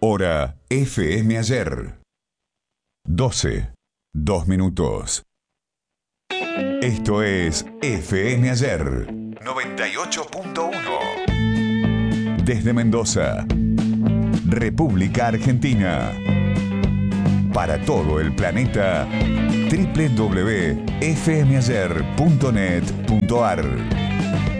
Hora FM Ayer. 12, 2 minutos. Esto es FM Ayer 98.1. Desde Mendoza, República Argentina. Para todo el planeta, www.fmayer.net.ar.